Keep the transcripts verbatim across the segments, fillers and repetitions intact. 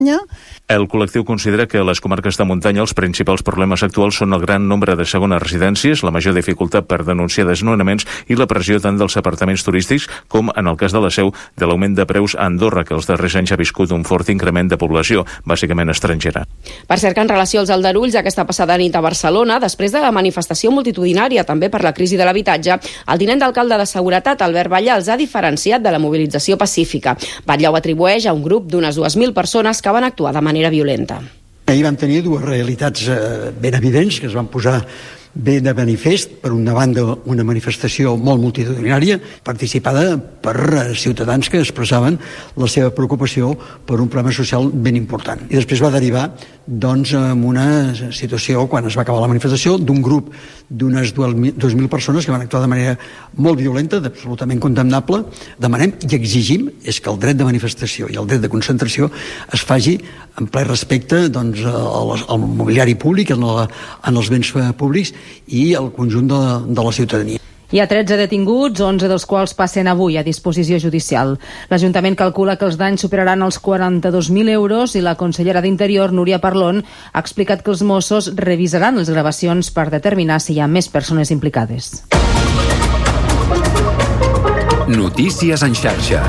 El col·lectiu considera que a les comarques de muntanya els principals problemes actuals són el gran nombre de segones residències, la major dificultat per denunciar desnonaments i la pressió tant dels apartaments turístics com, en el cas de la Seu, de l'augment de preus a Andorra, que els darrers anys ha viscut un fort increment de població, bàsicament estrangera. Per cert, que en relació als aldarulls aquesta passada nit a Barcelona, després de la manifestació multitudinària també per la crisi de l'habitatge, el tinent d'alcalde de Seguretat, Albert Batlle, els ha diferenciat de la mobilització pacífica. Batlle ho atribueix a un grup d'unes dues mil persones que van actuar de manera violenta. Ahir vam tenir dues realitats eh, ben evidents que es van posar bé de manifest. Per una banda, una manifestació molt multitudinària participada per ciutadans que expressaven la seva preocupació per un problema social ben important. I després va derivar doncs, en una situació, quan es va acabar la manifestació, d'un grup d'unes dues mil persones que van actuar de manera molt violenta, absolutament condemnable. Demanem i exigim és que el dret de manifestació i el dret de concentració es faci en ple respecte doncs, al mobiliari públic, en, la, en els béns públics i el conjunt de, de la ciutadania. Hi ha tretze detinguts, onze dels quals passen avui a disposició judicial. L'Ajuntament calcula que els danys superaran els quaranta-dos mil euros i la consellera d'Interior, Núria Parlon, ha explicat que els Mossos revisaran les gravacions per determinar si hi ha més persones implicades. Notícies en xarxa.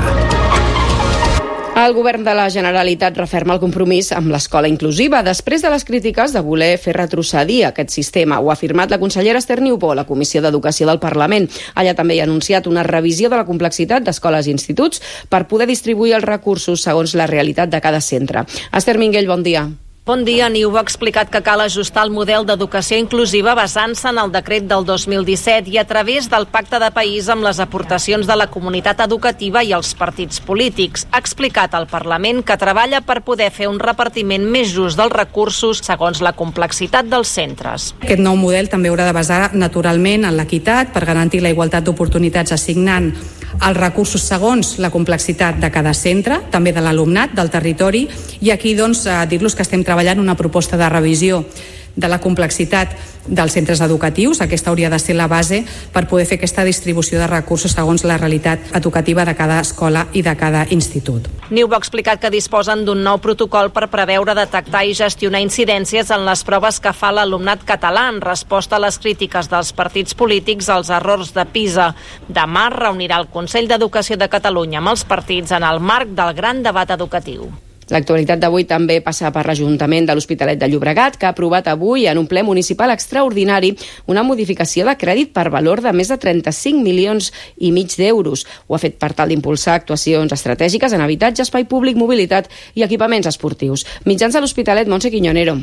El govern de la Generalitat referma el compromís amb l'escola inclusiva després de les crítiques de voler fer retrocedir aquest sistema. Ho ha afirmat la consellera Esther Niubó a la Comissió d'Educació del Parlament. Allà també hi ha anunciat una revisió de la complexitat d'escoles i instituts per poder distribuir els recursos segons la realitat de cada centre. Esther Minguell, bon dia. Bon dia. Niubó ha explicat que cal ajustar el model d'educació inclusiva basant-se en el decret del dos mil disset i a través del pacte de país amb les aportacions de la comunitat educativa i els partits polítics. Ha explicat al Parlament que treballa per poder fer un repartiment més just dels recursos segons la complexitat dels centres. Aquest nou model també haurà de basar naturalment en l'equitat per garantir la igualtat d'oportunitats assignant els recursos segons la complexitat de cada centre, també de l'alumnat, del territori, i aquí doncs dir-los que estem treballant una proposta de revisió de la complexitat dels centres educatius. Aquesta hauria de ser la base per poder fer aquesta distribució de recursos segons la realitat educativa de cada escola i de cada institut. Niubó ha explicat que disposen d'un nou protocol per preveure, detectar i gestionar incidències en les proves que fa l'alumnat català en resposta a les crítiques dels partits polítics als errors de PISA. Demà reunirà el Consell d'Educació de Catalunya amb els partits en el marc del gran debat educatiu. L'actualitat d'avui també passa per l'Ajuntament de l'Hospitalet de Llobregat, que ha aprovat avui en un ple municipal extraordinari una modificació de crèdit per valor de més de trenta-cinc milions i mig d'euros. Ho ha fet per tal d'impulsar actuacions estratègiques en habitatge, espai públic, mobilitat i equipaments esportius. Mitjans de l'Hospitalet, Montse Quiñonero.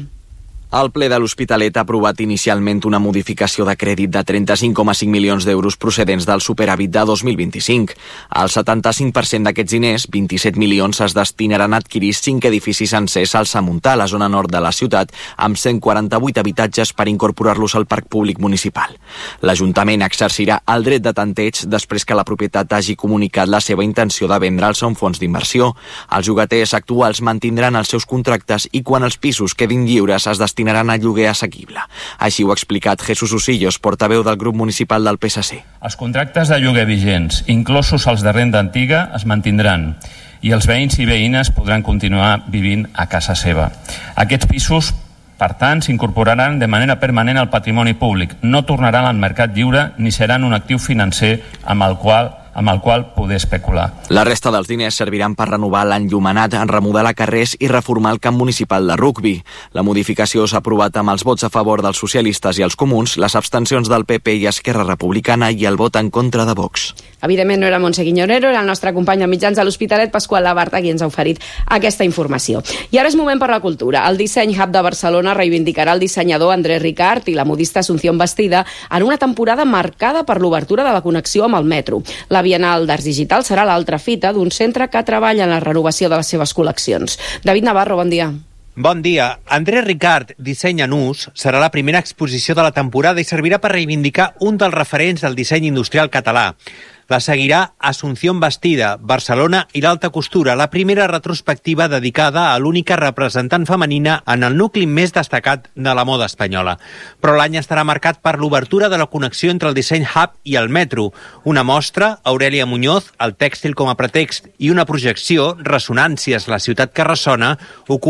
El ple de l'Hospitalet ha aprovat inicialment una modificació de crèdit de trenta-cinc coma cinc milions d'euros procedents del superàvit de dos mil vint-i-cinc. El setanta-cinc per cent d'aquests diners, vint-i-set milions, es destinaran a adquirir cinc edificis sencers al Samuntà, a la zona nord de la ciutat, amb cent quaranta-vuit habitatges per incorporar-los al parc públic municipal. L'Ajuntament exercirà el dret de tanteig després que la propietat hagi comunicat la seva intenció de vendre'ls a un fons d'inversió. Els llogaters actuals mantindran els seus contractes i quan els pisos quedin lliures es destinaran destinaran a lloguer assequible. Així ho ha explicat Jesús Usillos, portaveu del grup municipal del P S C. Els contractes de lloguer vigents, inclosos els de renda antiga, es mantindran i els veïns i veïnes podran continuar vivint a casa seva. Aquests pisos, per tant, s'incorporaran de manera permanent al patrimoni públic, no tornaran al mercat lliure ni seran un actiu financer amb el qual amb el qual poder especular. La resta dels diners serviran per renovar l'enllumenat, remodelar carrers i reformar el camp municipal de rugbi. La modificació s'ha aprovat amb els vots a favor dels socialistes i els comuns, les abstencions del P P i Esquerra Republicana i el vot en contra de Vox. Evidentment no era Montse Quiñonero, era el nostre company de mitjans a l'Hospitalet, Pasqual Labarta, qui ens ha oferit aquesta informació. I ara és moment per la cultura. El Disseny Hub de Barcelona reivindicarà el dissenyador André Ricard i la modista Asunción Bastida en una temporada marcada per l'obertura de la connexió amb el metro. La Bienal d'Arts Digital serà l'altra fita d'un centre que treballa en la renovació de les seves col·leccions. David Navarro, bon dia. Bon dia. André Ricard, Disseny en ús, serà la primera exposició de la temporada i servirà per reivindicar un dels referents del disseny industrial català. La seguirà Asunción Bastida, Barcelona i l'alta costura, la primera retrospectiva dedicada a l'única representant femenina en el nucli més destacat de la moda espanyola. Però l'any estarà marcat per l'obertura de la connexió entre el disseny hub i el metro, una mostra, Aurelia Muñoz, el tèxtil com a pretext i una projecció, Ressonàncies, la ciutat que ressona,